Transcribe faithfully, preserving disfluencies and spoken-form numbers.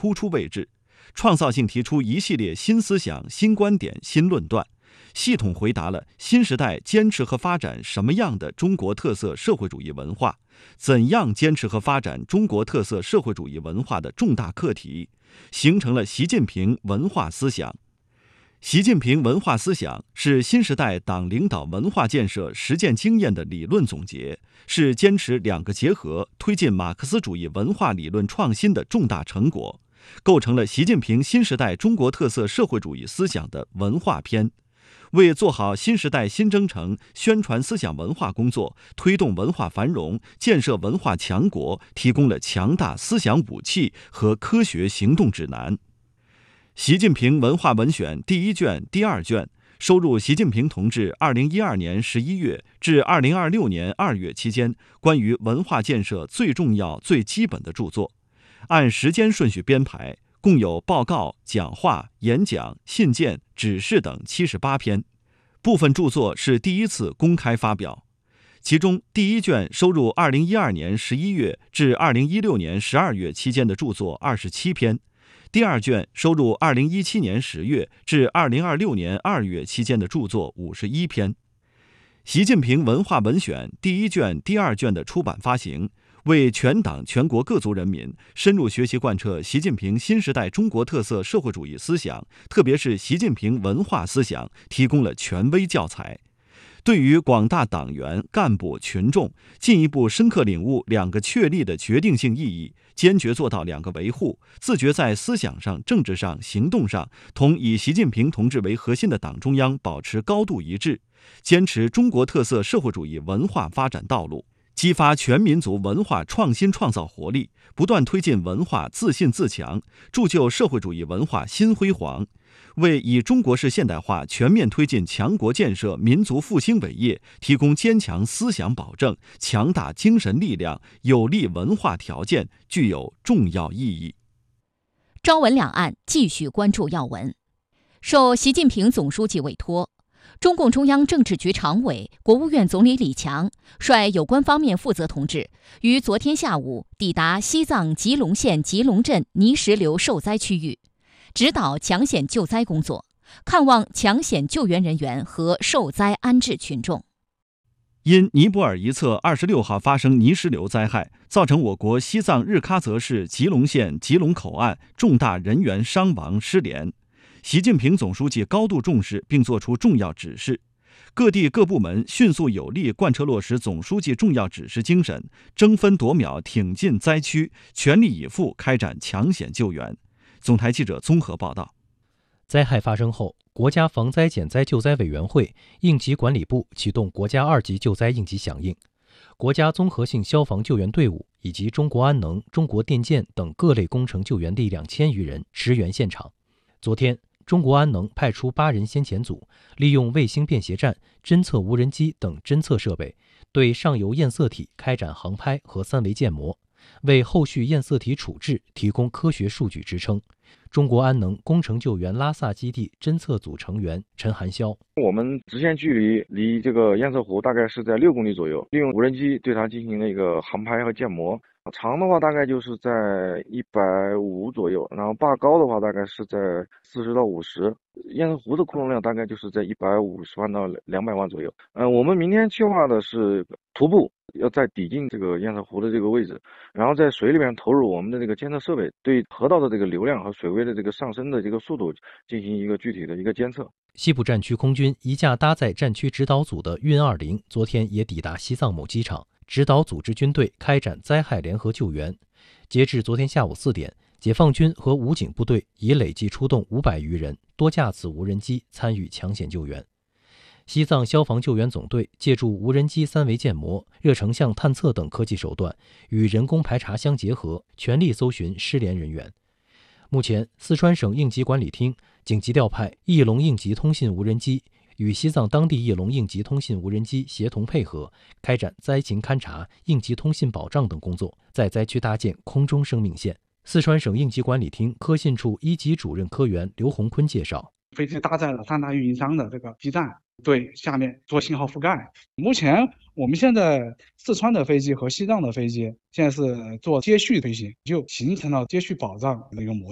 突出位置，创造性提出一系列新思想、新观点、新论断，系统回答了新时代坚持和发展什么样的中国特色社会主义文化，怎样坚持和发展中国特色社会主义文化的重大课题，形成了习近平文化思想。习近平文化思想是新时代党领导文化建设实践经验的理论总结，是坚持两个结合、推进马克思主义文化理论创新的重大成果，构成了习近平新时代中国特色社会主义思想的文化篇，为做好新时代新征程宣传思想文化工作、推动文化繁荣、建设文化强国提供了强大思想武器和科学行动指南。习近平文化文选第一卷、第二卷收录习近平同志二零一二年十一月至二零二六年二月期间关于文化建设最重要、最基本的著作，按时间顺序编排，共有报告、讲话、演讲、信件、指示等七十八篇，部分著作是第一次公开发表。其中第一卷收录二零一二年十一月至二零一六年十二月期间的著作二十七篇，第二卷收录二零一七年十月至二零二六年二月期间的著作五十一篇。习近平文化文选第一卷、第二卷的出版发行，为全党全国各族人民深入学习贯彻习近平新时代中国特色社会主义思想，特别是习近平文化思想提供了权威教材。对于广大党员、干部、群众进一步深刻领悟两个确立的决定性意义，坚决做到两个维护，自觉在思想上、政治上、行动上同以习近平同志为核心的党中央保持高度一致，坚持中国特色社会主义文化发展道路，激发全民族文化创新创造活力，不断推进文化自信自强，铸就社会主义文化新辉煌，为以中国式现代化全面推进强国建设、民族复兴伟业提供坚强思想保证、强大精神力量、有利文化条件，具有重要意义。 朝闻两岸继续关注要闻。受习近平总书记委托，中共中央政治局常委、国务院总理李强率有关方面负责同志于昨天下午抵达西藏吉隆县吉隆镇泥石流受灾区域，指导抢险救灾工作，看望抢险救援人员和受灾安置群众。 因尼泊尔一侧二十六号发生泥石流灾害，造成我国西藏日喀则市吉隆县吉隆口岸重大人员伤亡失联，习近平总书记高度重视并作出重要指示，各地各部门迅速有力贯彻落实总书记重要指示精神，争分夺秒挺进灾区，全力以赴开展抢险救援。总台记者综合报道。 灾害发生后，国家防灾减灾救灾委员会、应急管理部启动国家二级救灾应急响应，国家综合性消防救援队伍以及中国安能、中国电建等各类工程救援力两千余人驰援现场。昨天，中国安能派出八人先遣组，利用卫星便携站、侦测无人机等侦测设备，对上游验色体开展航拍和三维建模，为后续验色体处置提供科学数据支撑。中国安能工程救援拉萨基地侦测组成员陈寒霄： 我们直线距离离这个验色湖大概是在六公里左右，利用无人机对它进行了一个航拍和建模。长的话大概就是在一百五左右，然后坝高的话大概是在四十到五十，验色湖的库容量大概就是在一百五十万到两百万左右。呃，我们明天计划的是徒步要再抵近这个验色湖的这个位置，然后在水里面投入我们的这个监测设备，对河道的这个流量和水位的这个上升的这个速度进行一个具体的一个监测。 西部战区空军一架搭载战区指导组的运二零昨天也抵达西藏某机场，指导组织军队开展灾害联合救援。截至昨天下午四点，解放军和武警部队已累计出动五百余人、多架次无人机参与抢险救援。西藏消防救援总队借助无人机三维建模、热成像探测等科技手段，与人工排查相结合，全力搜寻失联人员。目前，四川省应急管理厅紧急调派翼龙应急通信无人机，与西藏当地翼龙应急通信无人机协同配合，开展灾情勘察、应急通信保障等工作，在灾区搭建空中生命线。四川省应急管理厅科信处一级主任科员刘洪坤介绍， 飞机搭载了三大运营商的这个基站，对下面做信号覆盖。目前我们现在四川的飞机和西藏的飞机现在是做接续飞行，就形成了接续保障的一个模式。